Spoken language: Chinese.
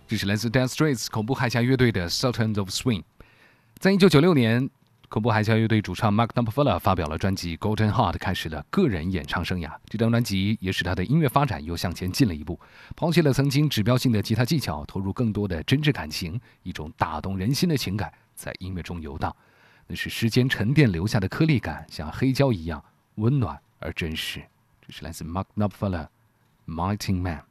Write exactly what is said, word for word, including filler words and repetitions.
这是来自 Dire Straits 恐怖海峡乐队的 Sultans of Swing。在一九九六年，恐怖海峡乐队主唱 Mark Knopfler 发表了专辑 Golden Heart， 开始了个人演唱生涯。这张专辑也使他的音乐发展又向前进了一步，抛弃了曾经指标性的吉他技巧，投入更多的真挚感情，一种打动人心的情感在音乐中游荡。那是时间沉淀留下的颗粒感，像黑胶一样温暖而真实。这是来自 Mark Knopfler， Mighty Man。